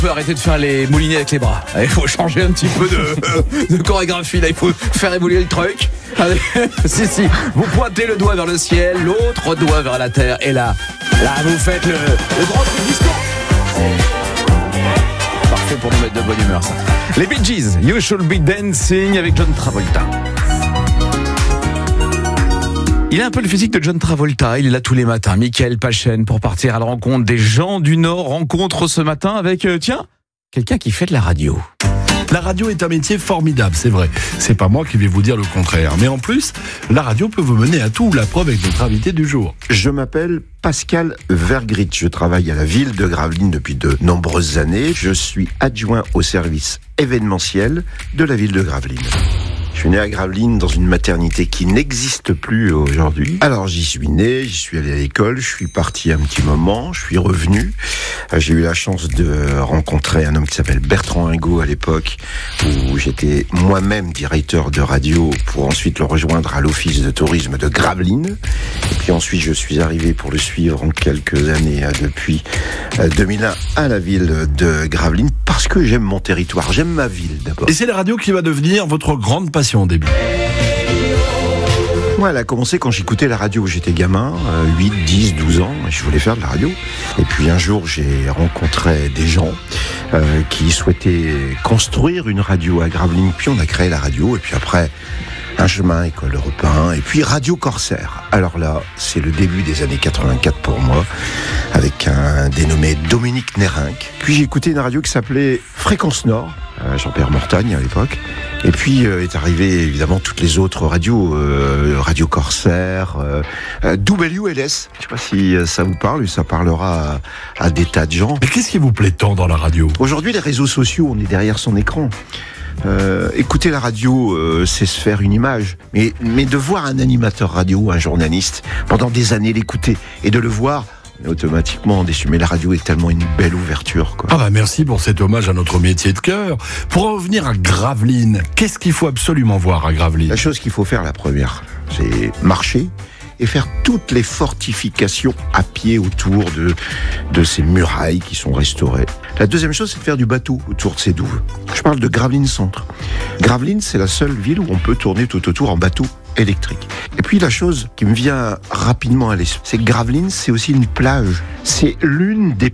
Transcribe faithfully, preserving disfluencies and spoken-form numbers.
On peut arrêter de faire les moulinets avec les bras. Il faut changer un petit peu de, de chorégraphie. Là, il faut faire évoluer le truc. Allez, si, si. Vous pointez le doigt vers le ciel, l'autre doigt vers la terre. Et là, là, vous faites le, le grand truc disco. Parfait pour nous mettre de bonne humeur, ça. Les Bee Gees, You Should Be Dancing avec John Travolta. Il a un peu le physique de John Travolta, il est là tous les matins, Mickaël Pachen, pour partir à la rencontre des gens du Nord. Rencontre ce matin avec, euh, tiens, quelqu'un qui fait de la radio. La radio est un métier formidable, c'est vrai. C'est pas moi qui vais vous dire le contraire. Mais en plus, la radio peut vous mener à tout. La preuve avec notre invité du jour. Je m'appelle Pascal Vergrit. Je travaille à la ville de Gravelines depuis de nombreuses années. Je suis adjoint au service événementiel de la ville de Gravelines. Je suis né à Gravelines dans une maternité qui n'existe plus aujourd'hui. Alors j'y suis né, j'y suis allé à l'école, je suis parti un petit moment, je suis revenu. J'ai eu la chance de rencontrer un homme qui s'appelle Bertrand Hingot à l'époque, où j'étais moi-même directeur de radio pour ensuite le rejoindre à l'office de tourisme de Gravelines. Et puis ensuite je suis arrivé pour le suivre en quelques années depuis deux mille un à la ville de Gravelines parce que j'aime mon territoire, j'aime ma ville d'abord. Et c'est la radio qui va devenir votre grande passion au début. Ouais, elle a commencé quand j'écoutais la radio. J'étais gamin, euh, huit, dix, douze ans, et je voulais faire de la radio. Et puis un jour, j'ai rencontré des gens euh, qui souhaitaient construire une radio à Gravelines. Puis on a créé la radio, et puis après, un chemin, école Europe un, et puis Radio Corsair. Alors là, c'est le début des années quatre-vingt-quatre pour moi, avec un dénommé Dominique Nérinck. Puis j'ai écouté une radio qui s'appelait Fréquence Nord, euh, Jean-Pierre Mortagne à l'époque. Et puis euh, est arrivé évidemment toutes les autres radios, euh, Radio Corsair, euh, euh, W L S. Je sais pas si ça vous parle, ça parlera à, à des tas de gens. Mais qu'est-ce qui vous plaît tant dans la radio ? Aujourd'hui, les réseaux sociaux, on est derrière son écran. Euh, écouter la radio, euh, c'est se faire une image. Mais, mais de voir un animateur radio, un journaliste, pendant des années l'écouter et de le voir, automatiquement déçu. Mais la radio est tellement une belle ouverture, quoi. Ah bah merci pour cet hommage à notre métier de cœur. Pour en revenir à Gravelines, qu'est-ce qu'il faut absolument voir à Gravelines ? La chose qu'il faut faire, la première, c'est marcher et faire toutes les fortifications à pied autour de, de ces murailles qui sont restaurées. La deuxième chose, c'est de faire du bateau autour de ces douves. Je parle de Gravelines Centre. Gravelines, c'est la seule ville où on peut tourner tout autour en bateau électrique. Et puis la chose qui me vient rapidement à l'esprit, c'est que Gravelines, c'est aussi une plage. C'est l'une des